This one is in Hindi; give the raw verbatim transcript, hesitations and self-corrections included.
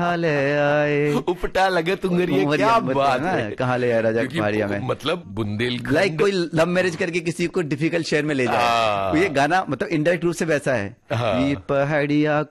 कहाँ ले आए उपटा लगे तुंगरिया, उमरिया क्या में बात ना, है। कहाँ ले आए राजा क्योंकि पहाड़िया में, मतलब बुंदेलखंड लाइक कोई लव मैरिज करके किसी को डिफिकल्ट शहर में ले जाए, हाँ। तो ये गाना मतलब इनडायरेक्ट रूप से वैसा है। हाँ। वीर पहाड़िया